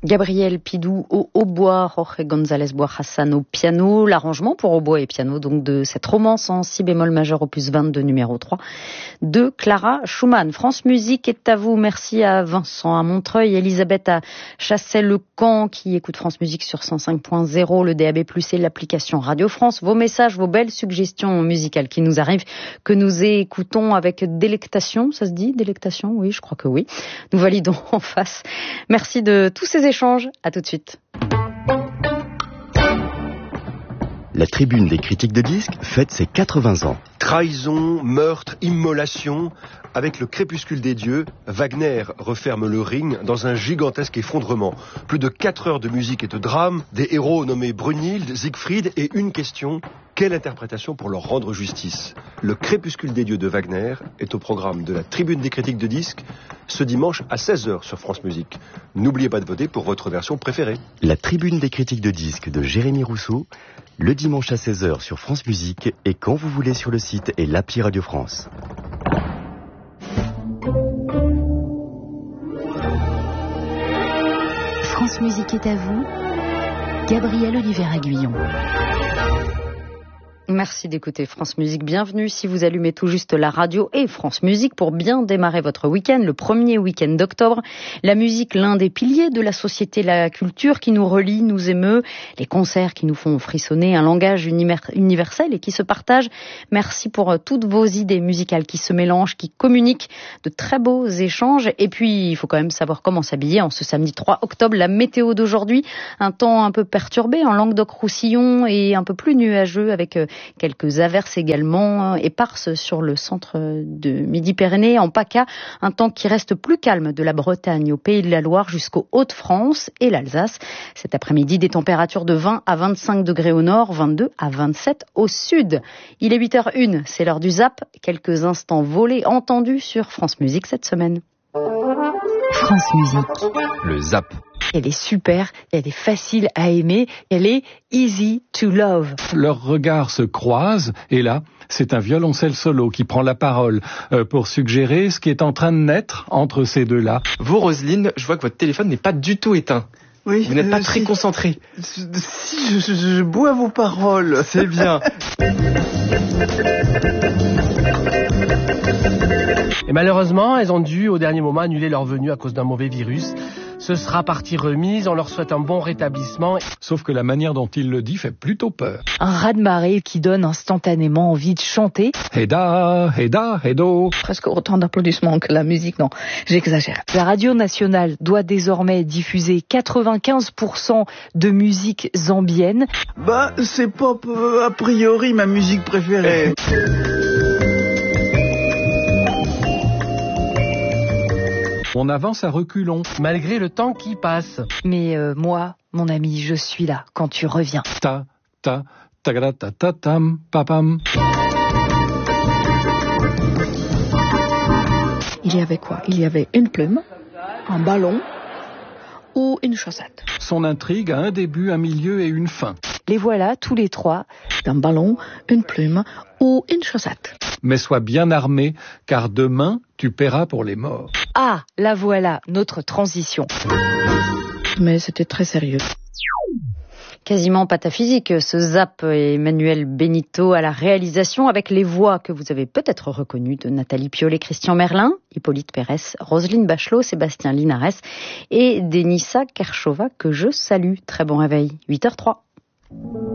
Gabriel Pidou au hautbois, Jorge González Bois-Hassan au piano, l'arrangement pour hautbois et piano donc de cette romance en si bémol majeur opus 22 numéro 3 de Clara Schumann. France Musique est à vous. Merci à Vincent à Montreuil, Elisabeth à Chassay-le-Camp qui écoute France Musique sur 105.0, le DAB+ et l'application Radio France. Vos messages, vos belles suggestions musicales qui nous arrivent, que nous écoutons avec délectation, ça se dit délectation? Oui, je crois que oui. Nous validons en face. Merci de tous ces échange. À tout de suite. La tribune des critiques de disques fête ses 80 ans. Trahison, meurtre, immolation. Avec le crépuscule des dieux, Wagner referme le Ring dans un gigantesque effondrement. Plus de 4 heures de musique et de drame, des héros nommés Brunhilde, Siegfried et une question: quelle interprétation pour leur rendre justice? Le crépuscule des dieux de Wagner est au programme de la tribune des critiques de disques ce dimanche à 16h sur France Musique. N'oubliez pas de voter pour votre version préférée. La tribune des critiques de disques de Jérémy Rousseau, le dimanche à 16h sur France Musique et quand vous voulez sur le site et l'appli Radio France. France Musique est à vous, Gabriel Oliver-Aguillon. Merci d'écouter France Musique. Bienvenue si vous allumez tout juste la radio et France Musique pour bien démarrer votre week-end, le premier week-end d'octobre. La musique, l'un des piliers de la société, la culture qui nous relie, nous émeut, les concerts qui nous font frissonner, un langage universel et qui se partage. Merci pour toutes vos idées musicales qui se mélangent, qui communiquent, de très beaux échanges. Et puis, il faut quand même savoir comment s'habiller en ce samedi 3 octobre. La météo d'aujourd'hui, un temps un peu perturbé en Languedoc-Roussillon et un peu plus nuageux avec quelques averses également éparses sur le centre de Midi-Pyrénées, en PACA, un temps qui reste plus calme de la Bretagne au Pays de la Loire jusqu'aux Hauts-de-France et l'Alsace. Cet après-midi, des températures de 20 à 25 degrés au nord, 22 à 27 au sud. Il est 8h01, c'est l'heure du Zap. Quelques instants volés entendus sur France Musique cette semaine. France Musique. Le Zap. Elle est super, elle est facile à aimer, elle est easy to love. Leurs regards se croisent et là, c'est un violoncelle solo qui prend la parole pour suggérer ce qui est en train de naître entre ces deux-là. Vous, Roselyne, je vois que votre téléphone n'est pas du tout éteint. Oui, vous n'êtes pas très concentrée. Si, je bois vos paroles. C'est bien. Et malheureusement, elles ont dû au dernier moment annuler leur venue à cause d'un mauvais virus. Ce sera partie remise, on leur souhaite un bon rétablissement. Sauf que la manière dont il le dit fait plutôt peur. Un raz-de-marée qui donne instantanément envie de chanter. Heda, heda, hedo. Presque autant d'applaudissements que la musique, non, j'exagère. La radio nationale doit désormais diffuser 95% de musique zambienne. C'est pas a priori ma musique préférée. On avance à reculons. Malgré le temps qui passe. Mais moi, mon ami, je suis là quand tu reviens. Ta, ta, ta-ga-ta-ta-tam, papam. Il y avait quoi? Il y avait une plume, un ballon ou une chaussette. Son intrigue a un début, un milieu et une fin. Les voilà, tous les trois. Un ballon, une plume ou une chaussette. Mais sois bien armé, car demain, tu paieras pour les morts. Ah, la voilà, notre transition. Mais c'était très sérieux. Quasiment pataphysique, ce Zap. Emmanuel Benito à la réalisation avec les voix que vous avez peut-être reconnues de Nathalie Piolet, Christian Merlin, Hippolyte Pérez, Roselyne Bachelot, Sébastien Linares et Denissa Kershova que je salue. Très bon réveil, 8h03.